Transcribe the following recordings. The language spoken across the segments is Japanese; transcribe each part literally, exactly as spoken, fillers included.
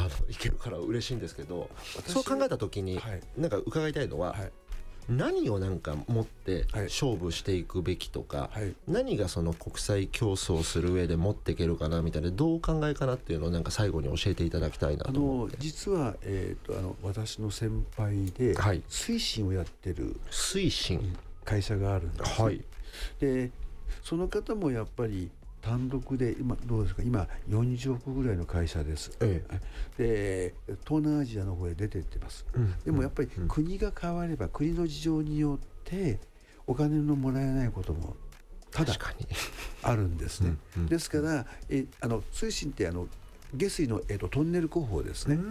あのいけるから嬉しいんですけど、そう考えた時に、はい、なんか伺いたいのは、はい、何をなんか持って勝負していくべきとか、はい、何がその国際競争する上で持っていけるかなみたいな、どうお考えかなっていうのをなんか最後に教えていただきたいなと思って。 あの実は、えー、とあの私の先輩で、はい、推進をやってる推進会社があるんです、 はい、 でその方もやっぱり単独で今どうですか、今よんじゅうおくぐらいの会社です、ええ、で東南アジアの方へ出てってます、うん、でもやっぱり国が変われば、うん、国の事情によってお金のもらえないこともただあるんですね。うん、うん、ですからえあの推進ってあの下水の、えー、とトンネル工法ですね。うん、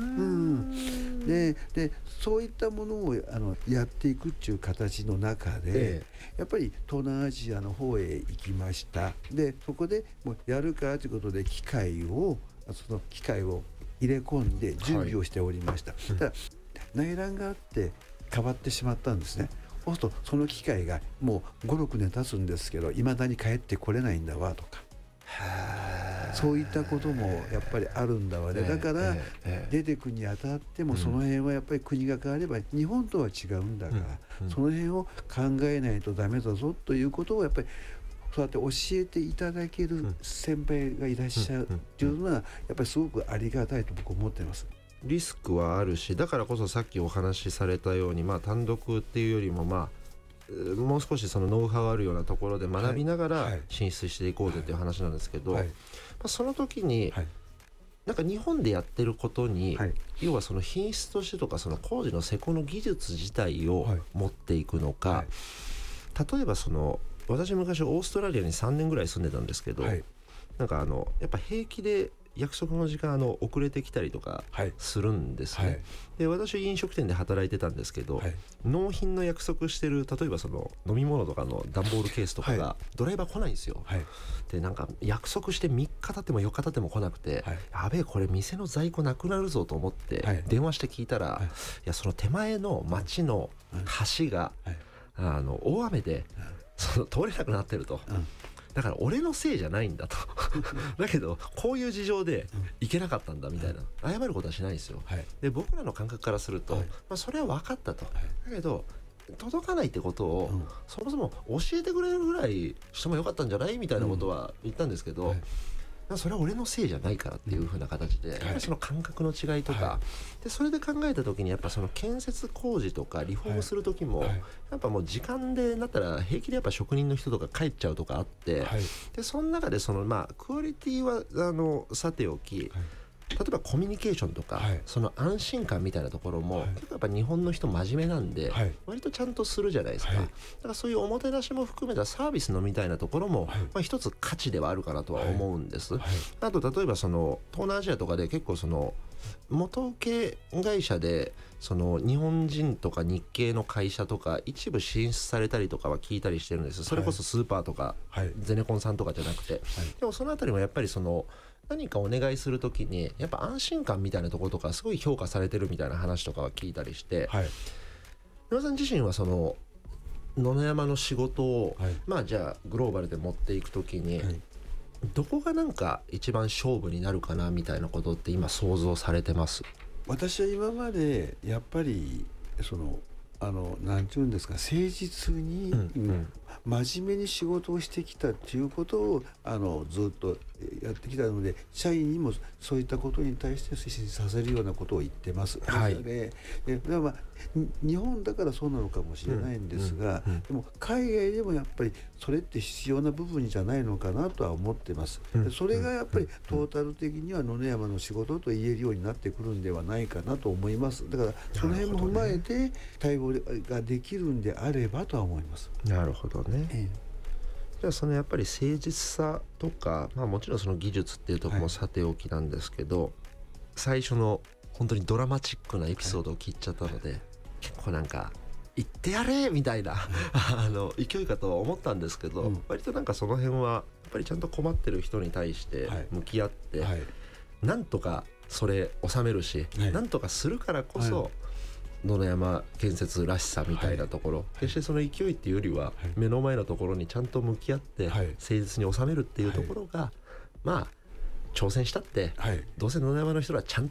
で, でそういったものをあのやっていくっていう形の中で、ええ、やっぱり東南アジアの方へ行きました。でそこでもうやるかということで機械をその機械を入れ込んで準備をしておりました、はい、ただ内乱があって変わってしまったんですね。そうするとその機械がもうごろくねん経つんですけど、いまだに帰ってこれないんだわとか、そういったこともやっぱりあるんだわね。だから出てくにあたってもその辺はやっぱり国が変われば日本とは違うんだから、その辺を考えないとダメだぞということをやっぱりそうやって教えていただける先輩がいらっしゃるっていうのはやっぱりすごくありがたいと僕は思っています。 リスクはあるし、だからこそさっきお話しされたように、まあ、単独っていうよりもまあもう少しそのノウハウあるようなところで学びながら進出していこうぜっていう話なんですけど、はいはい、まあ、その時に、はい、なんか日本でやってることに、はい、要はその品質としてとかその工事の施工の技術自体を持っていくのか、はいはい、例えばその私昔オーストラリアにさんねんぐらい住んでたんですけど、はい、なんかあのやっぱ平気で約束の時間あの遅れてきたりとかするんですね、はい、で私は飲食店で働いてたんですけど、はい、納品の約束してる例えばその飲み物とかの段ボールケースとかがドライバー来ないんですよ、はい、でなんか約束してみっか経ってもよっか経っても来なくて、はい、やべえこれ店の在庫なくなるぞと思って電話して聞いたら、はい、いやその手前の町の橋が、はい、あの大雨でその通れなくなってると、うん、だから俺のせいじゃないんだとだけどこういう事情で行けなかったんだみたいな、うん、謝ることはしないんですよ、はい、で僕らの感覚からすると、はい、まあ、それは分かったと、はい、だけど届かないってことを、うん、そもそも教えてくれるぐらいしてもよかったんじゃないみたいなことは言ったんですけど、うん、はい、それは俺のせいじゃないからっていう風な形で、うん、やっぱりその感覚の違いとか、はい、でそれで考えた時にやっぱその建設工事とかリフォームする時も、はいはい、やっぱもう時間でなったら平気でやっぱ職人の人とか帰っちゃうとかあって、はい、でその中でそのまあクオリティはあのさておき、はい、例えばコミュニケーションとか、はい、その安心感みたいなところも、はい、結構やっぱ日本の人真面目なんで、はい、割とちゃんとするじゃないですか、はい、だからそういうおもてなしも含めたサービスのみたいなところも、はい、まあ、一つ価値ではあるかなとは思うんです、はいはい、あと例えばその東南アジアとかで結構その元請け会社でその日本人とか日系の会社とか一部進出されたりとかは聞いたりしてるんです。それこそスーパーとか、はい、ゼネコンさんとかじゃなくて、はい、でもそのあたりもやっぱりその何かお願いするときにやっぱ安心感みたいなところとかすごい評価されてるみたいな話とかは聞いたりして、はい、野田さん自身はその野々山の仕事を、はい、まあじゃあグローバルで持っていくときに、はい、どこがなんか一番勝負になるかなみたいなことって今想像されてます？ 私は今までやっぱりそのあのなんていうんですか、誠実に、うんうん、真面目に仕事をしてきたっていうことをあのずっとやってきたので、社員にもそういったことに対して推進させるようなことを言ってます。はい、ででで、まあ、日本だからそうなのかもしれないんですが、うんうんうん、でも海外でもやっぱりそれって必要な部分じゃないのかなとは思ってます。でそれがやっぱりトータル的には野々山の仕事と言えるようになってくるんではないかなと思います。だからその辺も踏まえて対応ができるんであればとは思います。 なるほどね、ええ、じゃあそのやっぱり誠実さとか、まあ、もちろんその技術っていうところもさておきなんですけど、はい、最初の本当にドラマチックなエピソードを聞いちゃったので、はい、結構なんか言ってやれみたいな、はい、あの勢いかとは思ったんですけど、うん、割となんかその辺はやっぱりちゃんと困ってる人に対して向き合って、はいはい、なんとかそれ収めるし、はい、なんとかするからこそ、はい、野々山建設らしさみたいなところ、はい、決してその勢いっていうよりは、はい、目の前のところにちゃんと向き合って、はい、誠実に収めるっていうところが、はい、まあ挑戦したって、はい、どうせ野々山の人はちゃんと